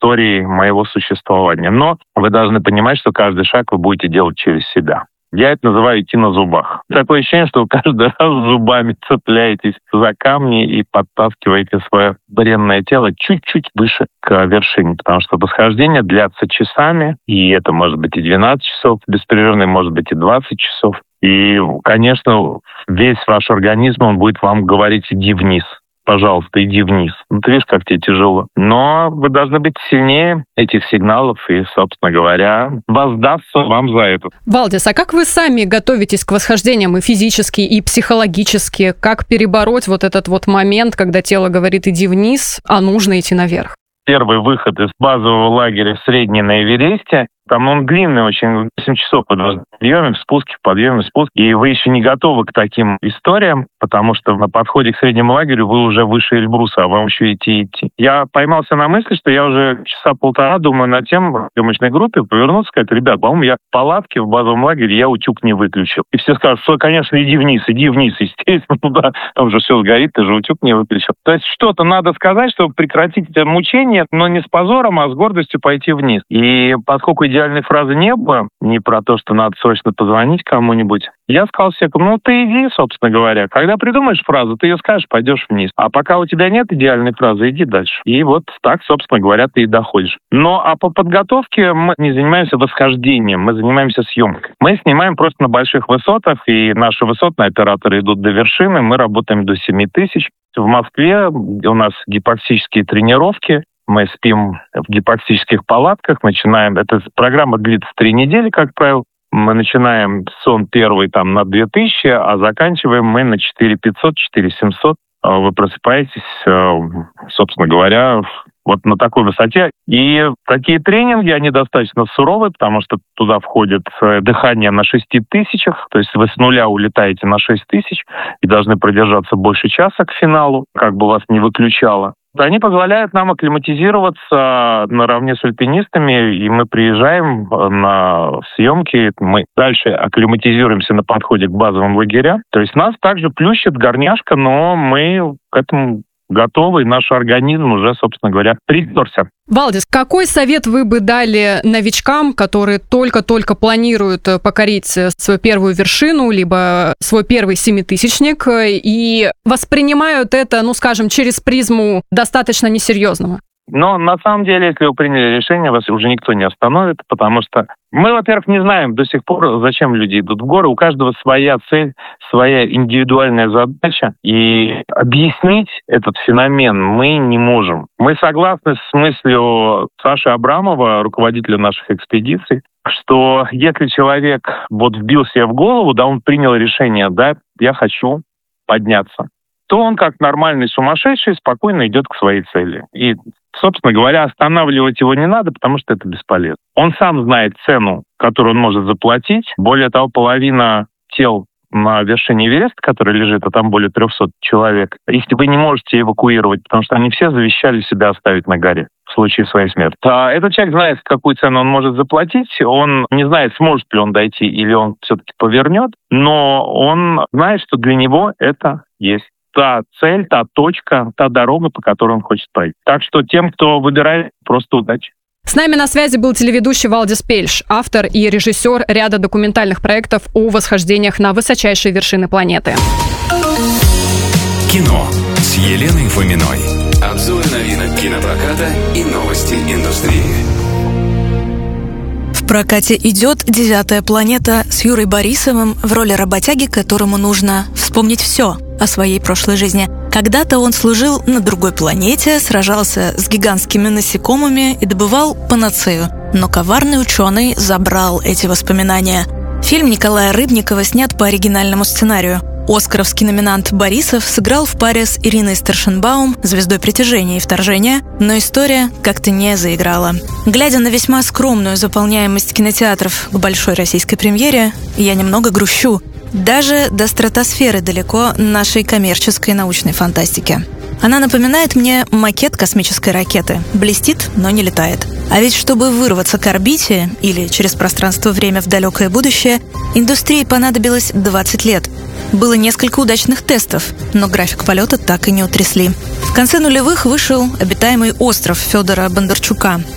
историей моего существования. Но вы должны понимать, что каждый шаг вы будете делать через себя. Я это называю идти на зубах. Такое ощущение, что вы каждый раз зубами цепляетесь за камни и подтаскиваете свое бренное тело чуть-чуть выше к вершине. Потому что восхождение длятся часами, и это может быть и 12 часов беспрерывно, может быть и 20 часов. И, конечно, весь ваш организм, он будет вам говорить: иди вниз. Пожалуйста, иди вниз. Ты видишь, как тебе тяжело. Но вы должны быть сильнее этих сигналов и, собственно говоря, воздастся вам за это. Валдис, а как вы сами готовитесь к восхождениям и физически, и психологически? Как перебороть вот этот вот момент, когда тело говорит: иди вниз, а нужно идти наверх? Первый выход из базового лагеря в Средний на Эвересте. Там он длинный очень, 8 часов в подъеме, в спуске, в подъеме, в спуске. И вы еще не готовы к таким историям, потому что на подходе к Среднему лагерю вы уже выше Эльбруса, а вам еще идти. Я поймался на мысли, что я уже часа полтора думаю над тем, в съемочной группе повернуться и сказать: ребят, по-моему, я в палатке в базовом лагере, я утюг не выключил. И все скажут: что, конечно, иди вниз, естественно, туда, там уже все сгорит, ты же утюг не выключил. То есть что-то надо сказать, чтобы прекратить это мучение, но не с позором, а с гордостью пойти вниз. И поскольку идеальной фразы не было, не про то, что надо срочно позвонить кому-нибудь, я сказал себе: ну ты иди, собственно говоря. Когда придумаешь фразу, ты ее скажешь, пойдешь вниз. А пока у тебя нет идеальной фразы, иди дальше. И вот так, собственно говоря, ты и доходишь. Но а по подготовке мы не занимаемся восхождением, мы занимаемся съемкой. Мы снимаем просто на больших высотах, и наши высотные операторы идут до вершины, мы работаем до 7000. В Москве у нас гипоксические тренировки. Мы спим в гипоксических палатках, начинаем... Эта программа длится 3 недели, как правило. Мы начинаем сон первый там на 2000, а заканчиваем мы на 4500, 4700. Вы просыпаетесь, собственно говоря, вот на такой высоте. И такие тренинги, они достаточно суровые, потому что туда входит дыхание на 6000, то есть вы с нуля улетаете на 6000 и должны продержаться больше часа к финалу, как бы вас не выключало. Они позволяют нам акклиматизироваться наравне с альпинистами, и мы приезжаем на съемки, мы дальше акклиматизируемся на подходе к базовым лагерям. То есть нас также плющит горняшка, но мы к этому готовы, и наш организм уже, собственно говоря, притерся. Валдис, какой совет вы бы дали новичкам, которые только-только планируют покорить свою первую вершину, либо свой первый 7000-ник, и воспринимают это, ну, скажем, через призму достаточно несерьезного? Но на самом деле, если вы приняли решение, вас уже никто не остановит, потому что мы, во-первых, не знаем до сих пор, зачем люди идут в горы. У каждого своя цель, своя индивидуальная задача. И объяснить этот феномен мы не можем. Мы согласны с мыслью Саши Абрамова, руководителя наших экспедиций, что если человек вот вбил себе в голову, да, он принял решение, да, я хочу подняться, то он, как нормальный сумасшедший, спокойно идет к своей цели. И, собственно говоря, останавливать его не надо, потому что это бесполезно. Он сам знает цену, которую он может заплатить. Более того, половина тел на вершине Эвереста, который лежит, а там более 300 человек, их вы не можете эвакуировать, потому что они все завещали себя оставить на горе в случае своей смерти. А этот человек знает, какую цену он может заплатить, он не знает, сможет ли он дойти или он все-таки повернет, но он знает, что для него это есть та цель, та точка, та дорога, по которой он хочет пройти. Так что тем, кто выбирает, просто удачи. С нами на связи был телеведущий Валдис Пельш, автор и режиссер ряда документальных проектов о восхождениях на высочайшие вершины планеты. Кино с Еленой Фоминой. Обзор новинок кинопроката и новости индустрии. В прокате идет «Девятая планета» с Юрой Борисовым в роли работяги, которому нужно вспомнить все о своей прошлой жизни. Когда-то он служил на другой планете, сражался с гигантскими насекомыми и добывал панацею. Но коварный ученый забрал эти воспоминания. Фильм Николая Рыбникова снят по оригинальному сценарию. Оскаровский номинант Борисов сыграл в паре с Ириной Старшенбаум, звездой «Притяжения» и «Вторжения», но история как-то не заиграла. Глядя на весьма скромную заполняемость кинотеатров к большой российской премьере, я немного грущу. Даже до стратосферы далеко нашей коммерческой научной фантастики. Она напоминает мне макет космической ракеты. Блестит, но не летает. А ведь чтобы вырваться к орбите или через пространство-время в далекое будущее, индустрии понадобилось 20 лет. Было несколько удачных тестов, но график полета так и не утрясли. В конце нулевых вышел «Обитаемый остров» Федора Бондарчука.